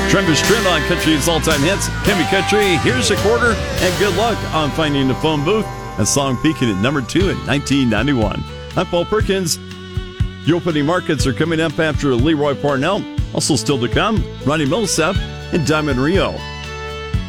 Travis Tritt on Country's all-time hits. Kimmy Country, here's a quarter, and good luck on finding the phone booth. A song peaking at number 2 in 1991. I'm Paul Perkins. The opening markets are coming up after Leroy Parnell. Also still to come, Ronnie Millsap and Diamond Rio.